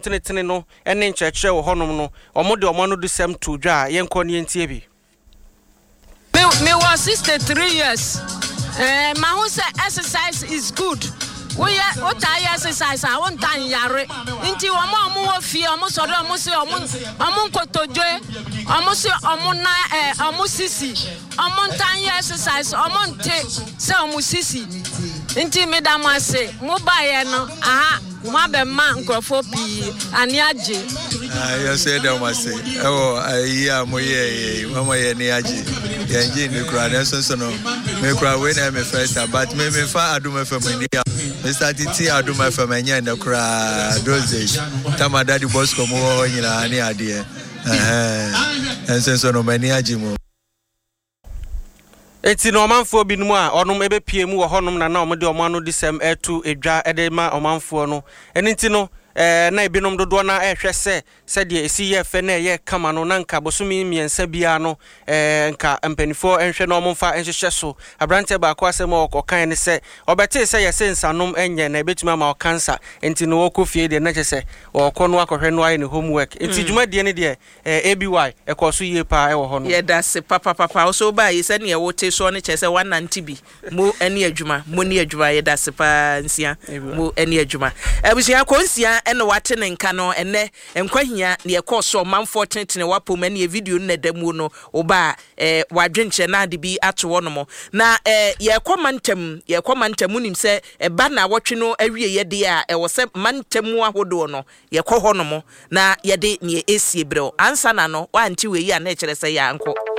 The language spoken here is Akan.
tenetene no ene nkyerɛkyerɛ wo honom no omo de omo no do sem to dwa yenko ne yentie bi me was 63 years my who say exercise is good we exercise I want time yare inti omo wo fie omo so do omo se omo nkotoje omo se omo na omo sisi omo time exercise omo nte se omo sisi inti me da mo ase mo ba ye no aha mo be ma nkrofo pi ani age you say that mo say yeah mo ye ni age ye ni kura na so no me kura we na me first but me fa aduma fa me ni Mr. Titi aduma fa me nya na kura dosage tama daddy boss ko mo nyina ni ade enso no mani age mo eti no omanfo binumu a onom ebepie mu wo honom na omode omano disem etu edwa edema omanfo no eninti no na ebinom dodo na ehwese de esi ye fe na ye kama no na nka bosumi miensa bia no nka empanifo enhwe na omfa enhwehwe so abrante ba kwa asem okan ne se obete se ye sensanom enye na ebetuma ma cancer enti no okofie de na chese okono akohwe no aye ne homework enti dwumadie ne de ABY ekoso ye pa e wo ho no ye da se papa so ba ye se ne ye wote so ne chese 190 bi mo ene adwuma mo ne adwuma ye da se pa nsia mo ene adwuma abusia konsia ene wate ne nka no ene enkwahia ne ekoso manfo tentene wapom ene video ne damu no oba wadwenche na de bi ato wono mo na ye komantam nim se eba na wotwe no awie ye de a wo se mantam ahodo no ye kɔ hɔ no mo na ye de ne esie brɛ ansa na no wanti we yi a na kyerɛ se ya anko